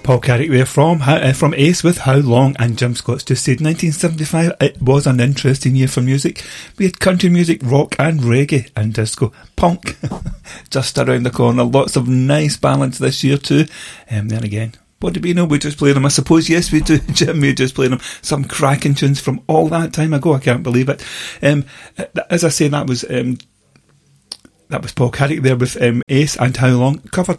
Paul Carrick there from Ace with How Long, and Jim Scott's just said 1975, it was an interesting year for music. We had country music, rock and reggae and disco. Punk just around the corner. Lots of nice balance this year too. Then again, what do we know? We just play them, I suppose. Yes, we do, Jim. We just play them. Some cracking tunes from all that time ago. I can't believe it. As I say, that was Paul Carrick there with Ace and How Long, covered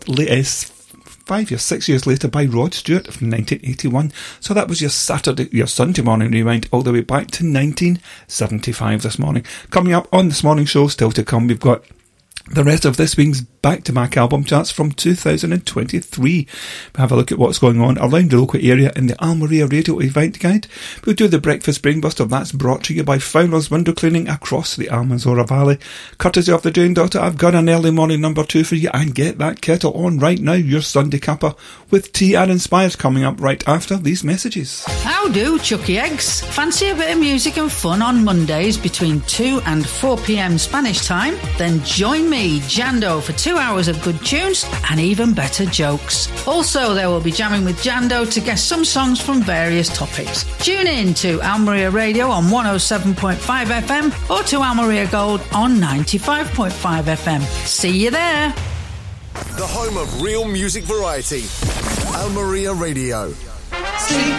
6 years later by Rod Stewart from 1981. So that was your Sunday morning rewind all the way back to 1975 this morning. Coming up on this morning show, still to come, we've got the rest of this week's back-to-back album charts from 2023. We'll have a look at what's going on around the local area in the Almeria Radio Event Guide. We'll do the Breakfast Brainbuster. That's brought to you by Fowler's Window Cleaning across the Almanzora Valley. Courtesy of the Jane Daughter, I've got an early morning number 2 for you, and get that kettle on right now. Your Sunday cuppa with tea and inspired coming up right after these messages. How do, Chucky Eggs? Fancy a bit of music and fun on Mondays between 2 and 4 p.m. Spanish time? Then join me, Jando, for 2 hours of good tunes and even better jokes. Also, there will be jamming with Jando to guess some songs from various topics. Tune in to Almeria Radio on 107.5 FM or to Almeria Gold on 95.5 FM. See you there. The home of real music variety. Almeria Radio.